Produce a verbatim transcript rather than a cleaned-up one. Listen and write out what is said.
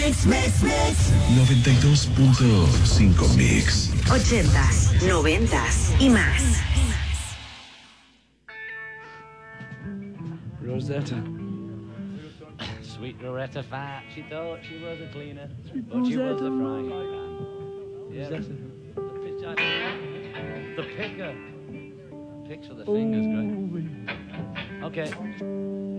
noventa y dos punto cinco Mix. Ochentas, noventas y más. Rosetta. Sweet Loretta Fat, she thought she was a cleaner, Sweet but she was Rosetta. a frying pan. Yeah, Rosetta. the pitch, the picker. Picks for the fingers, great. Okay.